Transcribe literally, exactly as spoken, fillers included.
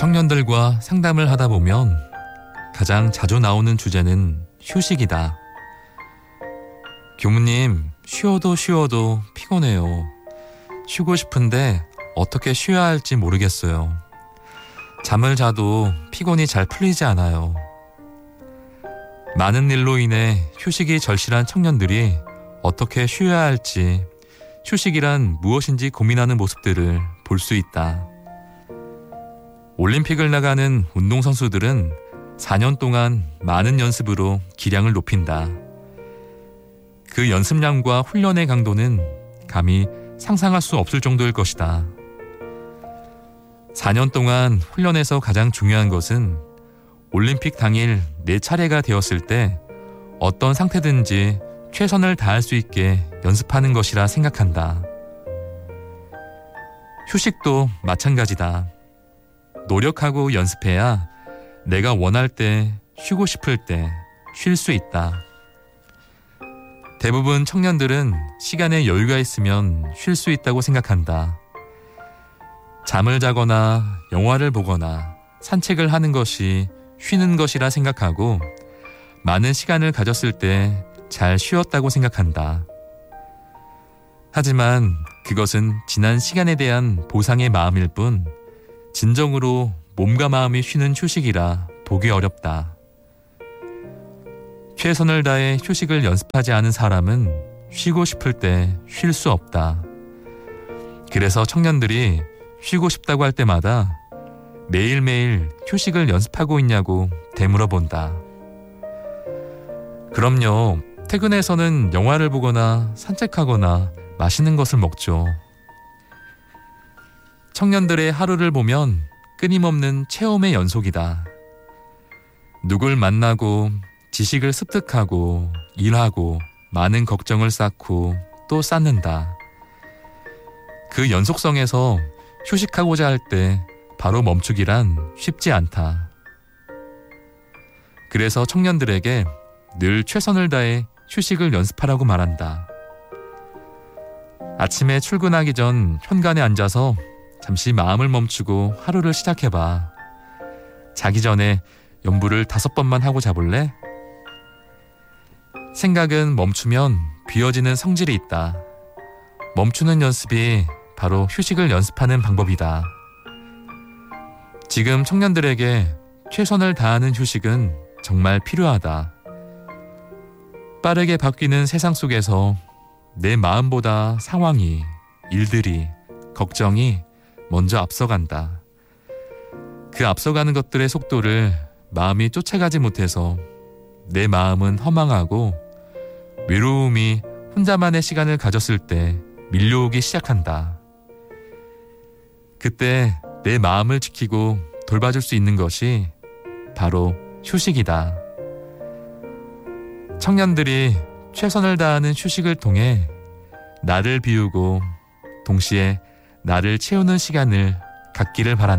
청년들과 상담을 하다 보면 가장 자주 나오는 주제는 휴식이다. 교무님, 쉬어도 쉬어도 피곤해요. 쉬고 싶은데 어떻게 쉬어야 할지 모르겠어요. 잠을 자도 피곤이 잘 풀리지 않아요. 많은 일로 인해 휴식이 절실한 청년들이 어떻게 쉬어야 할지, 휴식이란 무엇인지 고민하는 모습들을 볼 수 있다. 올림픽을 나가는 운동선수들은 사 년 동안 많은 연습으로 기량을 높인다. 그 연습량과 훈련의 강도는 감히 상상할 수 없을 정도일 것이다. 사 년 동안 훈련에서 가장 중요한 것은 올림픽 당일 내 차례가 되었을 때 어떤 상태든지 최선을 다할 수 있게 연습하는 것이라 생각한다. 휴식도 마찬가지다. 노력하고 연습해야 내가 원할 때, 쉬고 싶을 때 쉴 수 있다. 대부분 청년들은 시간에 여유가 있으면 쉴 수 있다고 생각한다. 잠을 자거나 영화를 보거나 산책을 하는 것이 쉬는 것이라 생각하고 많은 시간을 가졌을 때 잘 쉬었다고 생각한다. 하지만 그것은 지난 시간에 대한 보상의 마음일 뿐 진정으로 몸과 마음이 쉬는 휴식이라 보기 어렵다. 최선을 다해 휴식을 연습하지 않은 사람은 쉬고 싶을 때 쉴 수 없다. 그래서 청년들이 쉬고 싶다고 할 때마다 매일매일 휴식을 연습하고 있냐고 되물어본다. 그럼요. 퇴근해서는 영화를 보거나 산책하거나 맛있는 것을 먹죠. 청년들의 하루를 보면 끊임없는 체험의 연속이다. 누굴 만나고 지식을 습득하고 일하고 많은 걱정을 쌓고 또 쌓는다. 그 연속성에서 휴식하고자 할 때 바로 멈추기란 쉽지 않다. 그래서 청년들에게 늘 최선을 다해 휴식을 연습하라고 말한다. 아침에 출근하기 전 현관에 앉아서 잠시 마음을 멈추고 하루를 시작해봐. 자기 전에 연부를 다섯 번만 하고 자볼래? 생각은 멈추면 비어지는 성질이 있다. 멈추는 연습이 바로 휴식을 연습하는 방법이다. 지금 청년들에게 최선을 다하는 휴식은 정말 필요하다. 빠르게 바뀌는 세상 속에서 내 마음보다 상황이, 일들이, 걱정이 먼저 앞서간다. 그 앞서가는 것들의 속도를 마음이 쫓아가지 못해서 내 마음은 허망하고 외로움이 혼자만의 시간을 가졌을 때 밀려오기 시작한다. 그때 내 마음을 지키고 돌봐줄 수 있는 것이 바로 휴식이다. 청년들이 최선을 다하는 휴식을 통해 나를 비우고 동시에 나를 채우는 시간을 갖기를 바란다.